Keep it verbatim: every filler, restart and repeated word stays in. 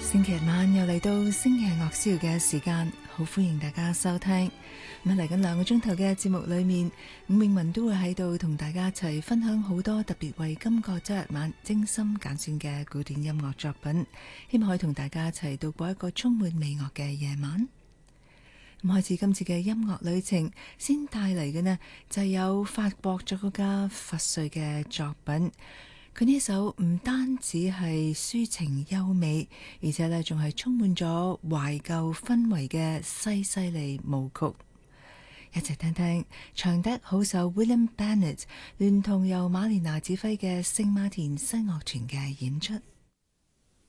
星期日晚又嚟到星夜樂逍遙嘅時間，好歡迎大家收聽。咁嚟緊兩個鐘頭嘅節目裏面，伍詠文都會喺度同大家一齊分享好多特別為今個周日晚精心揀選嘅古典音樂作品，希望可以同大家一齊度過一個充滿美樂嘅夜晚。咁開始今次嘅音樂旅程，先帶嚟嘅呢就係有法國作曲家佛瑞嘅作品。佢呢首唔單止係抒情優美，而且呢仲係充滿咗懷舊氛圍嘅西西里舞曲。一齊聽聽長笛好手 William Bennett 聯同由馬連拿指揮嘅聖馬田西樂團嘅演出。